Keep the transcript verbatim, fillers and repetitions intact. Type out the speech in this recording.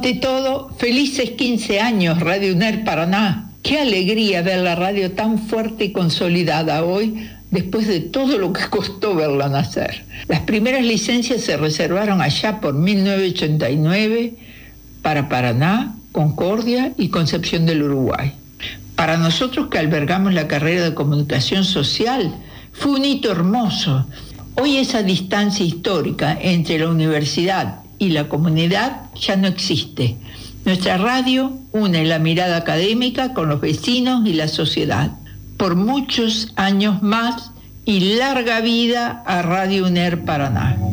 Ante todo, felices quince años Radio UNER Paraná. Qué alegría ver la radio tan fuerte y consolidada hoy, después de todo lo que costó verla nacer. Las primeras licencias se reservaron allá por mil novecientos ochenta y nueve para Paraná, Concordia y Concepción del Uruguay. Para nosotros que albergamos la carrera de comunicación social, fue un hito hermoso. Hoy esa distancia histórica entre la universidad y la comunidad ya no existe. Nuestra radio une la mirada académica con los vecinos y la sociedad. Por muchos años más y larga vida a Radio UNER Paraná.